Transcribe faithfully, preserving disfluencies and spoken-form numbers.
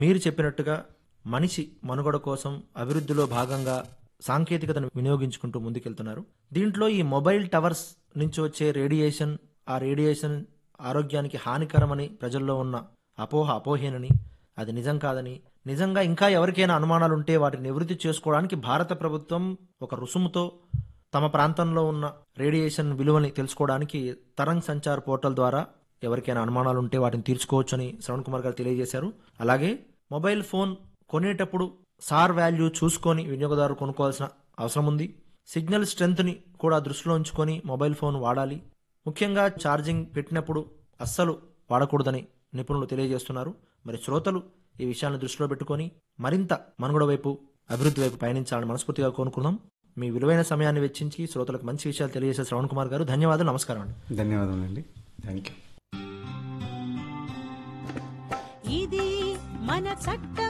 మీరు చెప్పినట్టుగా మనిషి మనుగడ కోసం అభివృద్ధిలో భాగంగా సాంకేతికతను వినియోగించుకుంటూ ముందుకెళ్తున్నారు. దీంట్లో ఈ మొబైల్ టవర్స్ నుంచి వచ్చే రేడియేషన్, ఆ రేడియేషన్ ఆరోగ్యానికి హానికరమని ప్రజల్లో ఉన్న అపోహ అపోహేనని, అది నిజం కాదని, నిజంగా ఇంకా ఎవరికైనా అనుమానాలుంటే వాటిని నివృత్తి చేసుకోవడానికి భారత ప్రభుత్వం ఒక రుసుముతో తమ ప్రాంతంలో ఉన్న రేడియేషన్ విలువని తెలుసుకోవడానికి తరంగ్ సంచార్ పోర్టల్ ద్వారా ఎవరికైనా అనుమానాలుంటే వాటిని తీర్చుకోవచ్చని శ్రవణ్ కుమార్ గారు తెలియజేశారు. అలాగే మొబైల్ ఫోన్ కొనేటప్పుడు సార్ వాల్యూ చూసుకొని వినియోగదారు కొనుక్కోవాల్సిన అవసరం ఉంది. సిగ్నల్ స్ట్రెంగ్త్ని కూడా దృష్టిలో ఉంచుకొని మొబైల్ ఫోన్ వాడాలి. ముఖ్యంగా ఛార్జింగ్ పెట్టినప్పుడు అస్సలు వాడకూడదని నిపుణులు తెలియజేస్తున్నారు. మరి శ్రోతలు ఈ విషయాన్ని దృష్టిలో పెట్టుకొని మరింత మనుగడ వైపు, అభివృద్ధి వైపు పయనించాలని మనస్ఫూర్తిగా కోరుకుందాం. మీ విలువైన సమయాన్ని వెచ్చించి శ్రోతలకు మంచి విషయాలు తెలియజేసే శ్రవణ్ కుమార్ గారు ధన్యవాదాలు. నమస్కారం అండి. ధన్యవాదములండి. Thank you. ఇది మన చట్టం